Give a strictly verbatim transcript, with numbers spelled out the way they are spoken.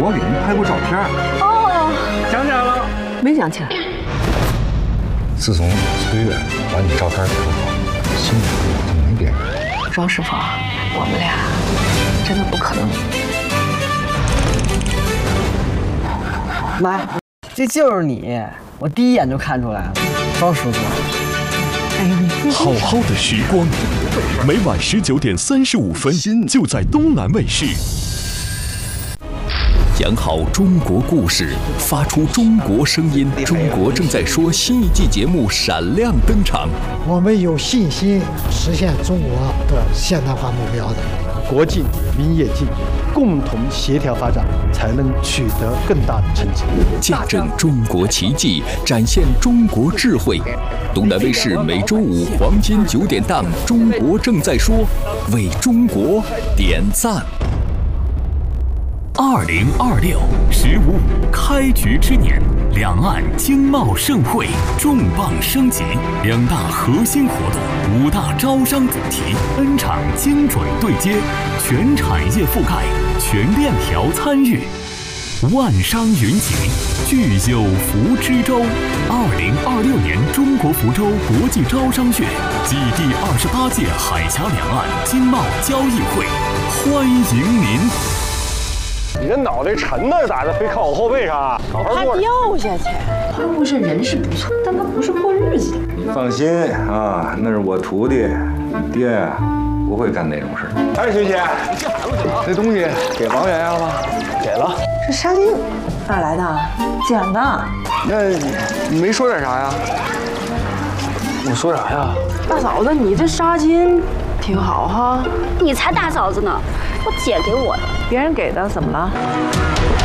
我给您拍过照片。 哦， 想起来了？ 没想起来。 自从崔月把你照片给我，心里就没别人。 庄师傅，我们俩真的不可能。 妈，这就是你，我第一眼就看出来了，庄师傅。哎呀，你好好的时光，每晚十九点三十五分，就在东南卫视。讲好中国故事，发出中国声音。中国正在说新一季节目闪亮登场。 我们有信心实现中国的现代化目标的。 国进民也进，共同协调发展，才能取得更大的成绩。 见证中国奇迹，展现中国智慧。东南卫视每周五黄金九点档《中国正在说》，为中国点赞。 二零二六“十五五”开局之年，两岸经贸盛会重磅升级，两大核心活动，五大招商主题 ，N 场精准对接，全产业覆盖，全链条参与。万商云集，聚有福之州。二零二六年中国福州国际招商月暨第二十八届海峡两岸经贸交易会，欢迎您。 你这脑袋沉呢，咋的？非靠我后背上啊？好好坐。他掉下去。他不是人是不错，但他不是过日子的。 放心啊，那是我徒弟，爹呀不会干那种事。哎，学姐，这东西给王媛媛了吗？ 给了。 这纱巾哪来的？捡的。 那你没说点啥呀？ 我说啥呀？ 大嫂子，你这纱巾挺好哈。 你才大嫂子呢，我姐给我的。 别人给的怎么了？